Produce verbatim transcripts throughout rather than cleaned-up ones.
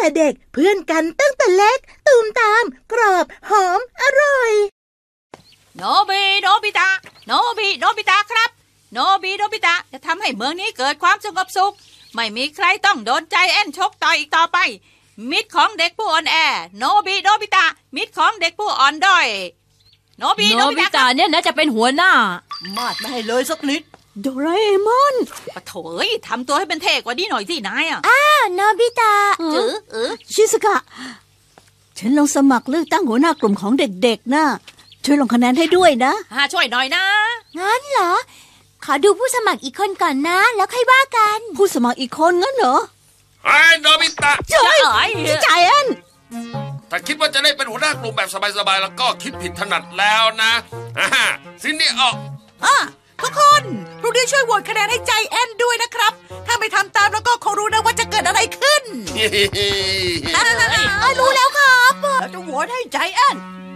แต่เด็กเพื่อนกันตั้งแต่เล็กตูมตามกรอบหอมอร่อยโนบิโนบิตะโนบิโนบิตะครับโนบิโนบิตะจะทำให้เมืองนี้เกิดความสงบสุขไม่มีใครต้องโดนใจแอนชกต่อยอีกต่อไปมิตรของเด็กผู้อ่อนแอโนบิโนบิตะมิตรของเด็กผู้อ่อนด้อยโนบิโนบิตะเนี่ยนะจะเป็นหัวหน้ามาดไม่ให้เลยสักนิดโดราเอมอนปะโถยทำตัวให้เป็นเท่กว่านี้หน่อยสินายอ่ะอ้าวโนบิตะเออเออชิสกะฉันลงสมัครเลือกตั้งหัวหน้ากลุ่มของเด็กๆนะช่วยลงคะแนนให้ด้วยนะฮะช่วยหน่อยนะงั้นเหรอขอดูผู้สมัครอีกคนก่อนนะแล้วค่อยว่ากันผู้สมัครอีกคนงั้นเหรอไอ้โนบิตะเจ้ยใจแอนถ้าคิดว่าจะได้เป็นหัวหน้ากลุ่มแบบสบายๆแล้วก็คิดผิดถนัดแล้วนะซินนี่ออกอ่ะทุกคนพรุ่งนี้ช่วยโหวตคะแนนให้ใจแอนด้วยนะครับถ้าไม่ทำตามแล้วก็คงรู้นะว่าจะเกิดอะไรขึ้นรู้แล้วครับเราจะโหวตให้ใจแอน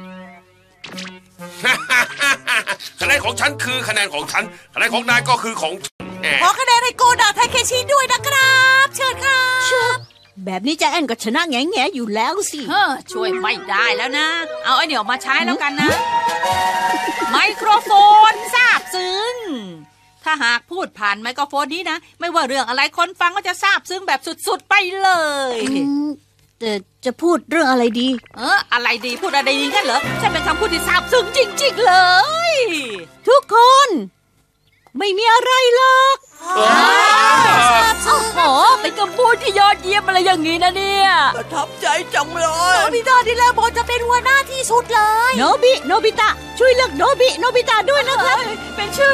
คะแนนของฉันคือคะแนนของฉันคะแนนของนายก็คือของฉันขอคะแนนให้โกดาไทเคชิด้วยนะครับเชิญครับแบบนี้ใจแอนก็ชนะแง่แง่อยู่แล้วสิเฮ้อช่วยไม่ได้แล้วนะเอาไอ้เนี่ยออกมาใช้แล้วกันนะไมโครโฟนทราบซึ้งถ้าหากพูดผ่านไมโครโฟนนี้นะไม่ว่าเรื่องอะไรคนฟังก็จะทราบซึ้งแบบสุดๆไปเลยแต่จะพูดเรื่องอะไรดีเอออะไรดีพูดอะไรดีกันเหรอฉันเป็นคำพูดที่ทราบซึ้งจริงๆเลยทุกคนไม่มีอะไรหรอกโอ้โหเป็นคำพูดที่ยอดเยี่ยมอะไรอย่างนี้นะเนี่ยประทับใจจังเลยโนบิตะที่แล้วบอกจะเป็นหัวหน้าที่สุดเลยโนบิโนบิตะช่วยเลือกโนบิโนบิตะด้วยนะครับเป็นชื่อ